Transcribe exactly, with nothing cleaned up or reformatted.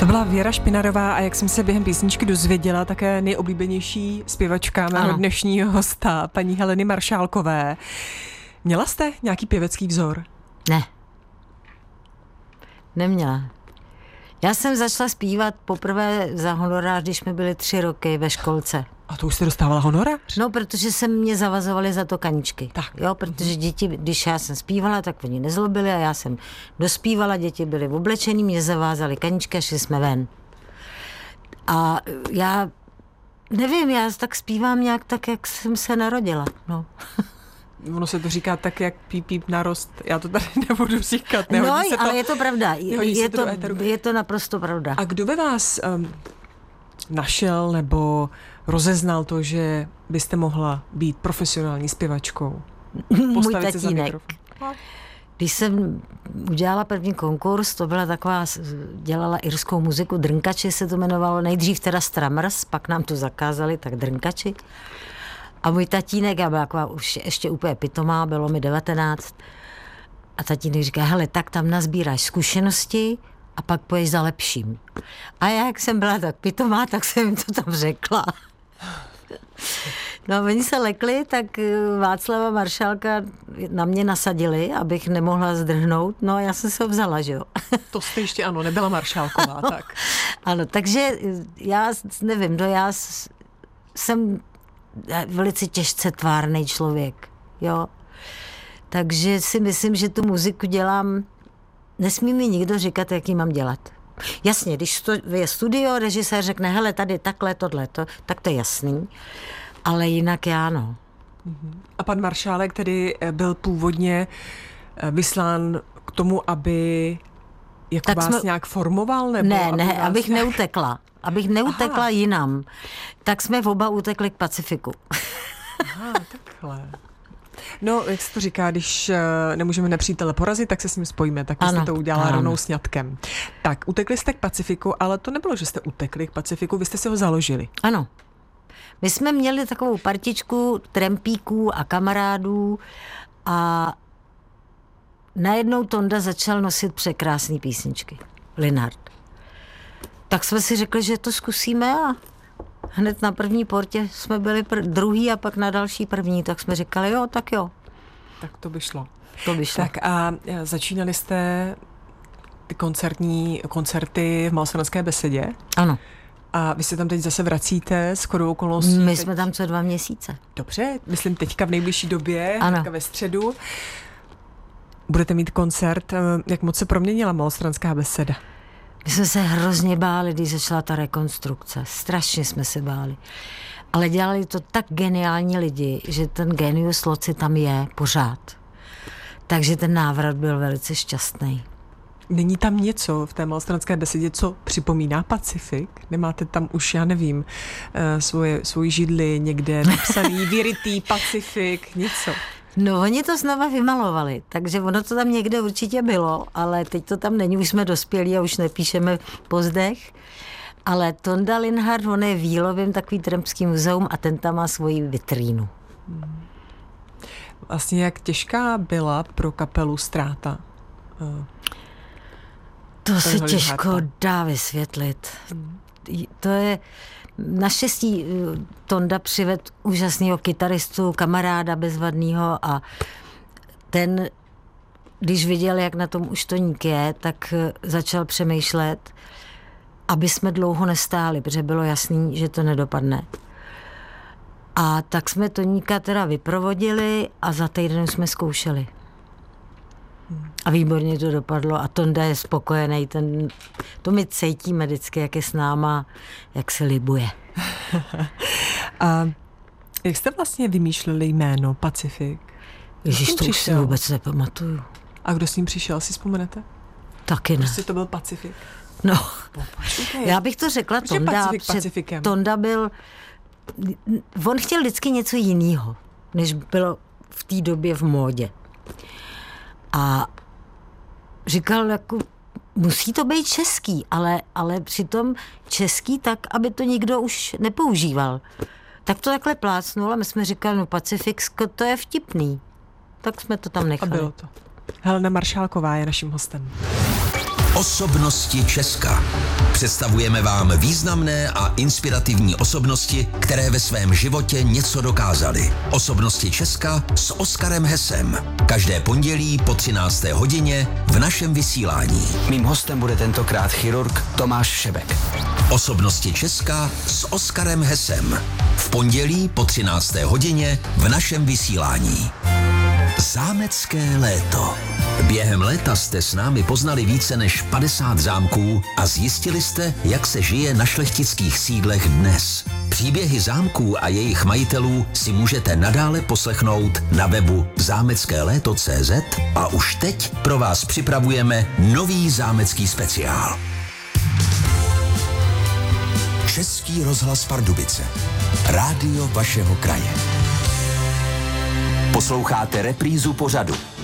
To byla Věra Špinarová a jak jsem se během písničky dozvěděla, také nejoblíbenější zpěvačka mého ano. dnešního hosta, paní Heleny Maršálkové. Měla jste nějaký pěvecký vzor? Ne. Neměla. Já jsem začala zpívat poprvé za honorář, když mi byly tři roky ve školce. A to už jste dostávala honorář? No, protože se mě zavazovali za to kaničky. Tak. Jo, protože děti, když já jsem zpívala, tak oni nezlobili a já jsem dospívala, děti byly oblečený, mě zavázali kaničky a šli jsme ven. A já nevím, já tak zpívám nějak tak, jak jsem se narodila, no. Ono se to říká tak, jak píp, píp, narost. Já to tady nebudu říkat. No, se ale to, je to pravda. Je to, je to naprosto pravda. A kdo by vás um, našel nebo rozeznal to, že byste mohla být profesionální zpěvačkou? Můj tatínek. Když jsem udělala první konkurs, to byla taková, dělala irskou muziku, Drnkači se to jmenovalo, nejdřív teda Stramers, pak nám to zakázali, tak Drnkači. A můj tatínek, já byla taková už ještě úplně pitomá, bylo mi devatenáct, a tatínek říká, hele, tak tam nazbíráš zkušenosti a pak půjdeš za lepším. A já, jak jsem byla tak pitomá, tak jsem jim to tam řekla. No, oni se lekli, tak Václava Maršálka na mě nasadili, abych nemohla zdrhnout, no a já jsem se ho vzala, že jo. To jste ještě, ano, nebyla Maršálková, ano, tak. Ano, takže já nevím, no já jsem velice těžce tvárnej člověk, jo. Takže si myslím, že tu muziku dělám, nesmí mi nikdo říkat, jak ji mám dělat. Jasně, když je studio, režisér řekne, hele, tady takhle, tohleto, tak to je jasný, ale jinak já, no. A pan Maršálek tedy byl původně vyslán k tomu, aby jako tak vás jsme... nějak formoval? Nebo ne, aby ne, vás... abych neutekla. Abych neutekla Aha. jinam. Tak jsme oba utekli k Pacifiku. Aha, takhle. No, jak se to říká, když nemůžeme nepřítele porazit, tak se s ním spojíme. Tak jste to udělala ano. rovnou sňatkem. Tak, utekli jste k Pacifiku, ale to nebylo, že jste utekli k Pacifiku, vy jste si ho založili. Ano. My jsme měli takovou partičku trampíků a kamarádů a najednou Tonda začal nosit překrásné písničky. Linhart. Tak jsme si řekli, že to zkusíme a hned na první portě jsme byli pr- druhý a pak na další první, tak jsme říkali, jo, tak jo. Tak to by šlo. To by šlo. Tak a začínali jste ty koncertní koncerty v Malostranské besedě? Ano. A vy se tam teď zase vracíte s shodou okolností? My teď... jsme tam co dva měsíce. Dobře, myslím teďka v nejbližší době, ano. teďka ve středu. Budete mít koncert. Jak moc se proměnila Malostranská beseda? My jsme se hrozně báli, když začala ta rekonstrukce. Strašně jsme se báli. Ale dělali to tak geniální lidi, že ten genius loci tam je pořád. Takže ten návrat byl velice šťastný. Není tam něco v té Malostranské besedě, co připomíná Pacifik? Nemáte tam už, já nevím, svoje, svoji židli někde napsaný, vyrytý Pacifik, něco? No, oni to znova vymalovali, takže ono to tam někde určitě bylo, ale teď to tam není, už jsme dospělí a už nepíšeme pozdech. Ale Tonda Linhart, on je v Jílovém takový trampský muzeum a ten tam má svoji vitrínu. Hmm. Vlastně jak těžká byla pro kapelu ztráta? To se těžko dá vysvětlit. Hmm. To je... Naštěstí Tonda přivedl úžasného kytaristu, kamaráda bezvadného a ten, když viděl, jak na tom už Toník je, tak začal přemýšlet, aby jsme dlouho nestáli, protože bylo jasný, že to nedopadne. A tak jsme Toníka teda vyprovodili a za týden jsme zkoušeli. A výborně to dopadlo a Tonda je spokojený, ten, to my cítíme vždycky, jak je s náma, jak se libuje. A jak jste vlastně vymýšleli jméno Pacifik? Ježíš, to už si vůbec nepamatuju. A kdo s ním přišel, si vzpomenete? Taky ne. Prostě to byl Pacifik. No, já bych to řekla Proč Tonda. Pacifik Pacifikem? Tonda byl, on chtěl vždycky něco jiného, než bylo v té době v módě. A říkal, jako, musí to být český, ale, ale přitom český tak, aby to nikdo už nepoužíval. Tak to takhle plácnul a my jsme říkali, no Pacifiksko, to je vtipný. Tak jsme to tam nechali. A bylo to. Helena Maršálková je naším hostem. Osobnosti Česka. Představujeme vám významné a inspirativní osobnosti, které ve svém životě něco dokázaly. Osobnosti Česka s Oskarem Hesem. Každé pondělí po třinácté hodině v našem vysílání. Mým hostem bude tentokrát chirurg Tomáš Šebek. Osobnosti Česka s Oskarem Hesem. V pondělí po třinácté hodině v našem vysílání. Zámecké léto. Během léta jste s námi poznali více než padesát zámků a zjistili jste, jak se žije na šlechtických sídlech dnes. Příběhy zámků a jejich majitelů si můžete nadále poslechnout na webu zámecké léto tečka cé zet a už teď pro vás připravujeme nový zámecký speciál. Český rozhlas Pardubice. Rádio vašeho kraje. Posloucháte reprízu pořadu